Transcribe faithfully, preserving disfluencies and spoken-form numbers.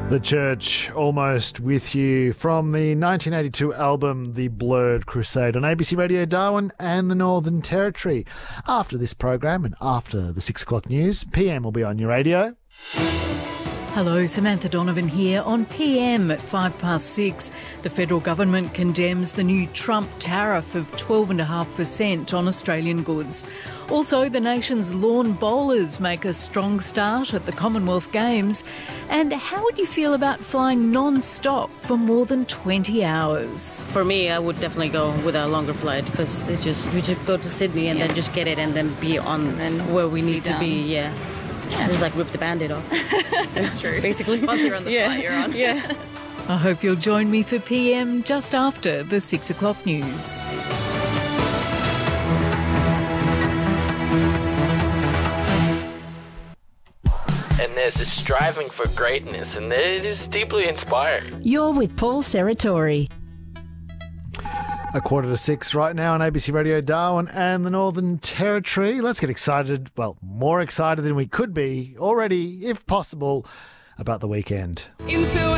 The Church, Almost With You, from the nineteen eighty-two album The Blurred Crusade on A B C Radio Darwin and the Northern Territory. After this program and after the six o'clock news, P M will be on your radio. Hello, Samantha Donovan here on P M at five past six. The federal government condemns the new Trump tariff of twelve point five percent on Australian goods. Also, the nation's lawn bowlers make a strong start at the Commonwealth Games. And how would you feel about flying non-stop for more than twenty hours? For me, I would definitely go with a longer flight because it's just we just go to Sydney and yeah. then just get it and then be on and where we need be to be. Yeah. Yeah. Just like rip the Band-Aid off. True. Basically. Once you're on the yeah. flight, you're on. Yeah. I hope you'll join me for P M just after the six o'clock news. And there's a striving for greatness, and it is deeply inspiring. You're with Paul Serratori. A quarter to six right now on A B C Radio Darwin and the Northern Territory. Let's get excited, well, more excited than we could be already, if possible, about the weekend. Into